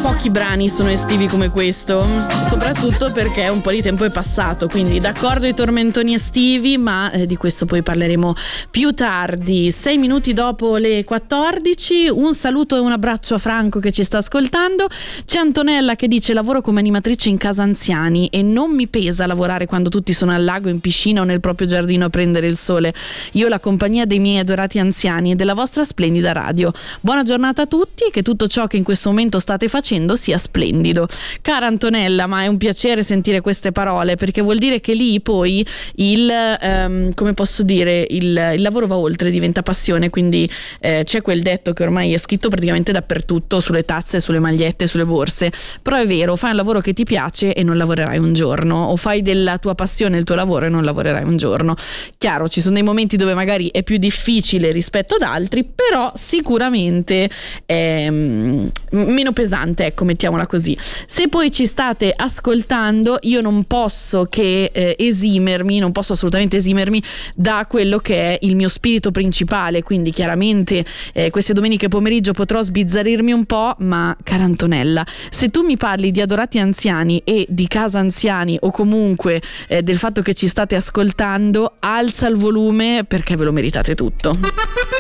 Pochi brani sono estivi come questo, soprattutto perché un po' di tempo è passato, quindi d'accordo i tormentoni estivi, ma di questo poi parleremo più tardi. 6 minuti dopo le 14, un saluto e un abbraccio a Franco che ci sta ascoltando. C'è Antonella che dice: lavoro come animatrice in casa anziani e non mi pesa lavorare quando tutti sono al lago, in piscina o nel proprio giardino a prendere il sole. Io ho la compagnia dei miei adorati anziani e della vostra splendida radio. Buona giornata a tutti e che tutto ciò che in questo momento state facendo sia splendido. Cara Antonella, ma è un piacere sentire queste parole, perché vuol dire che lì poi come posso dire, il lavoro va oltre, diventa passione, quindi c'è quel detto che ormai è scritto praticamente dappertutto, sulle tazze, sulle magliette, sulle borse, però è vero, fai un lavoro che ti piace e non lavorerai un giorno, o fai della tua passione il tuo lavoro e non lavorerai un giorno. Chiaro, ci sono dei momenti dove magari è più difficile rispetto ad altri, però sicuramente è meno pesante, ecco, mettiamola così. Se poi ci state ascoltando, io non posso che non posso assolutamente esimermi da quello che è il mio spirito principale, quindi chiaramente queste domeniche pomeriggio potrò sbizzarrirmi un po', ma cara Antonella, se tu mi parli di adorati anziani e di casa anziani, o comunque del fatto che ci state ascoltando, alza il volume perché ve lo meritate tutto.